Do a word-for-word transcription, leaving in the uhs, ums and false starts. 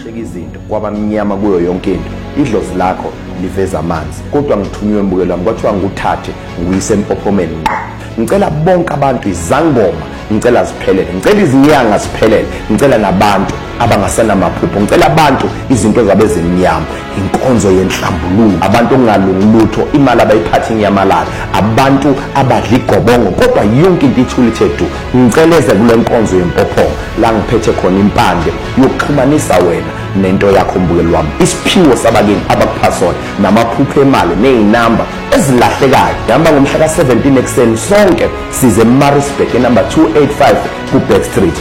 ukusheka izinto kwabamnyama kuyo yonke into. Idlozi lakho liveza amanzi. Kodwa ngithunywe embukelo wami kwathiwa nguthathe nguyise empophomeni ngqo. Ngicela bonke abantu izangoma, ngicela ziphelele, ngicela izinyanga ziphelele, ngicela nabantu abangasana maphupho, ngicela abantu izinto zabe zemnyama, inkonzo yenhlambululo, abantu ongalungilutho, imali abayiphathi inyamalala, abantu abadla igobongo kodwa yonke into ithulithe du. Ngiceleze kule nkonzo yempophongo la ngiphethe khona impande yokuxhumanisa wena nento yakho mbukelo wami, isiphiwo sabakini abakuphasona namaphupho emali nezinamba ezilahlekayo. Hamba ngomhla ka seventeen ekseni sonke size eMaritzburg enumber two eighty-five ku Back Street.